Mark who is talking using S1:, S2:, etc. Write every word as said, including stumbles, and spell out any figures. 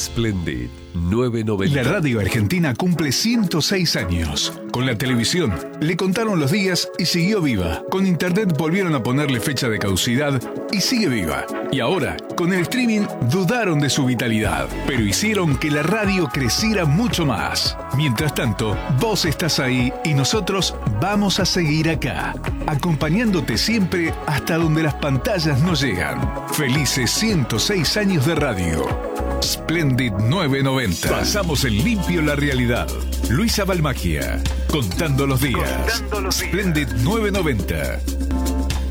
S1: Splendid novecientos noventa.
S2: La radio argentina cumple ciento seis años. Con la televisión le contaron los días y siguió viva. Con internet volvieron a ponerle fecha de caducidad y sigue viva. Y ahora, con el streaming, dudaron de su vitalidad, pero hicieron que la radio creciera mucho más. Mientras tanto, vos estás ahí y nosotros vamos a seguir acá, acompañándote siempre hasta donde las pantallas no llegan. Felices ciento seis años de radio. Splendid novecientos noventa. Pasamos en limpio la realidad. Luisa Balmagia, contando los días. Contando los días. Splendid novecientos noventa.